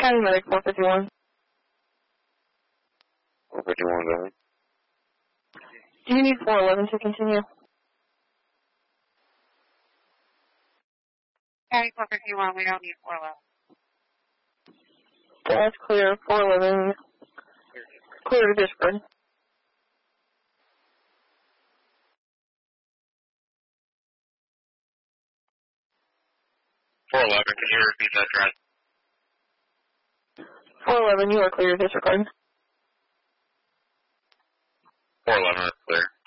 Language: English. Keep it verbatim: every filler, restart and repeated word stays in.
County Medic four fifty-one. four fifty-one, go ahead. Do you need four eleven to continue? County four fifty-one, we don't need four eleven. That's clear. four eleven. Clear to discord. four eleven, can you repeat that address? four eleven, you are clear to disregard. four eleven, that's clear.